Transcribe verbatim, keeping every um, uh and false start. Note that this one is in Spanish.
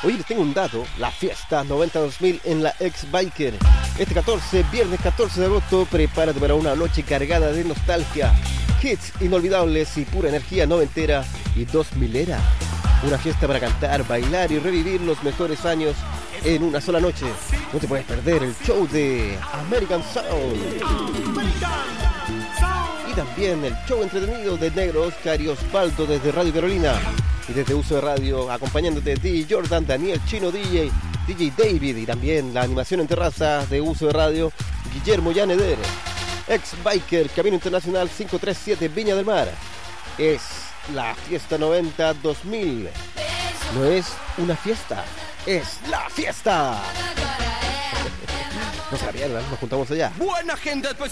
Hoy les tengo un dato, la fiesta noventa dos mil en la X-Biker. Este catorce, viernes catorce de agosto, prepárate para una noche cargada de nostalgia, hits inolvidables y pura energía noventera y dos milera. Una fiesta para cantar, bailar y revivir los mejores años en una sola noche. No te puedes perder el show de American Sound. Y también el show entretenido de Negro Oscar y Osvaldo desde Radio Carolina. Y desde Uso de Radio, acompañándote D J Jordan, Daniel Chino D J, D J David y también la animación en terraza de Uso de Radio, Guillermo Yaneder. X-Biker, Camino Internacional quinientos treinta y siete, Viña del Mar. Es la fiesta noventa dos mil. No es una fiesta, es la fiesta. No se la pierdan, nos juntamos allá. Buena gente, pues.